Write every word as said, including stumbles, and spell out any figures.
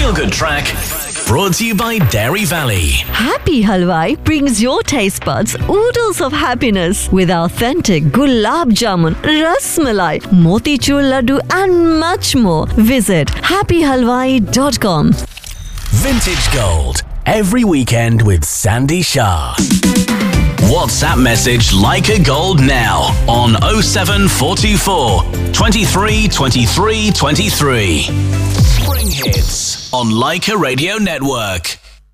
feel-good track brought to you by Dairy Valley. Happy Halwai brings your taste buds oodles of happiness with authentic gulab jamun, ras malai, motichur laddu and much more. Visit happy halwai dot com. Vintage Gold. Every weekend with Sandy Shah. WhatsApp message Leica Gold now on oh seven four two four, twenty-three, twenty-three, twenty-three. Spring Hits on Leica Radio Network.